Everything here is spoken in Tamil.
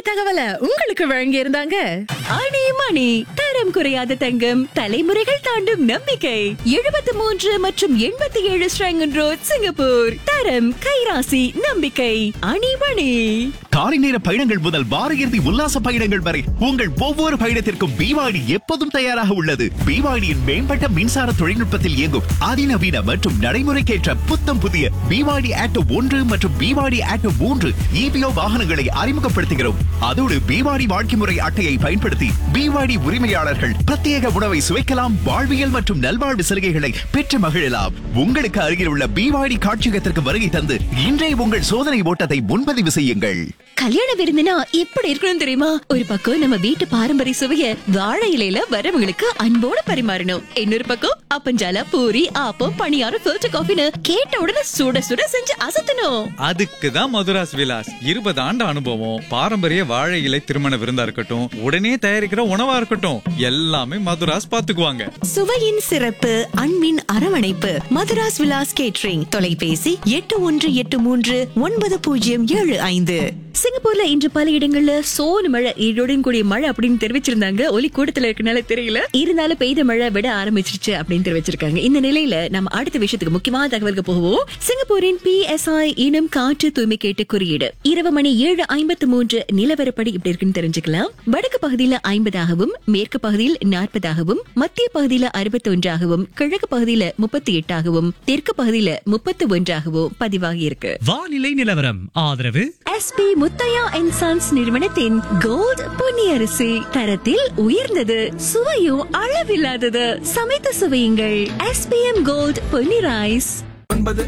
தகவலை உங்களுக்கு வழங்கி இருந்தாங்க அணி மணி. தரம் குறையாத தங்கம், தலைமுறைகள் தாண்டும் நம்பிக்கை. 73 மற்றும் 87 ஸ்ரங்கன் ரோட், சிங்கப்பூர். தரம், கைராசி, நம்பிக்கை. அணி மணி. காலை நேர பயணங்கள் முதல் வார இறுதி உல்லாச பயணங்கள் வரை உங்கள் ஒவ்வொரு பயணத்திற்கும் பிவாடி எப்போதும் தயாராக உள்ளது. பிவாடியின் மேம்பட்ட மின்சார தொழில்நுட்பத்தில் இயங்கும் அதிநவீன மற்றும் நடைமுறைக்கேற்ற புத்தம் புதிய பிவாடி ஆட்டோ 1 மற்றும் பிவாடி ஆட்டோ 3 EPO வாகனங்களை அறிமுகப்படுத்துகிறோம். அதோடு பிவாடி வாழ்க்கை முறை அட்டையை பயன்படுத்தி பிவாடி உரிமையாளர்கள் பிரத்யேக உணவை சுவைக்கலாம், வாழ்வியல் மற்றும் நல்வாழ்வு சலுகைகளை பெற்று மகிழலாம். உங்களுக்கு அருகில் உள்ள பிவாடி காட்சியகத்திற்கு வருகை தந்து இன்றே உங்கள் சோதனை ஓட்டத்தை முன்பதிவு செய்யுங்கள். கல்யாண விருந்துனா எப்படி இருக்கணும் தெரியுமா? ஒரு பக்கம் நம்ம வீட்டு பாரம்பரிய சுவைய வாழை இலையில வரவங்களுக்கு அன்போட பரிமாறணும். இன்னொரு பக்கம் அப்பஞ்சால, பூரி, ஆப்பம், பணியாரம், ஃபில்டர் காஃபின்னு கேட்ட உடனே சுட சுட செஞ்சு அசத்தணும். அதுக்குதான் மதுராஸ் விலாஸ். 20 ஆண்டு அனுபவம். பாரம்பரிய வாழை இலை திருமண விருந்தா இருக்கட்டும், உடனே தயாரிக்கிற உணவா இருக்கட்டும், எல்லாமே மதுராஸ் பாத்துக்குவாங்க. சுவையின் சிறப்பு, அன்பின் அரவணைப்பு. மதுராஸ் விலாஸ் கேட்டரிங். தொலைபேசி 81839075. சிங்கப்பூர்ல இன்று பல இடங்கள்ல சோனு மழை, ஈடுடன் கூடிய மழை அப்படின்னு தெரிவிச்சிருந்தாங்க. ஒலி கூடத்துல இருக்கனால தெரியல, இருந்தாலும் பெய்த மழை விட ஆரம்பிச்சிருச்சு அப்படின்னு தெரிவிச்சிருக்காங்க. இந்த நிலையில நம்ம அடுத்த விஷயத்துக்கு முக்கியமான தகவலுக்கு போவோம். சிங்கப்பூரின் PSI இனம் காற்று தூய்மை கேட்டு குறியீடு இரவு மணி 7:53 நிலவரப்படி இப்படி இருக்குன்னு தெரிஞ்சுக்கலாம். வடக்கு பகுதியில 50ஆகவும், மேற்கு பகுதியில் 40ஆகவும், மத்திய பகுதியில 61ஆகவும், கிழக்கு பகுதியில 38ஆகவும், தெற்கு பகுதியில 31ஆகவும் பதிவாகி இருக்கு. வானிலை நிலவரம் ஆதரவு SP முத்தையா அண்ட் சன்ஸ் நிறுவனத்தின் கோல்ட் பொன்னியரிசி. தரத்தில் உயர்ந்தது, சுவையும் அளவில்லாதது. சமைத்து சுவையுங்கள். SPM gold Ponni rice.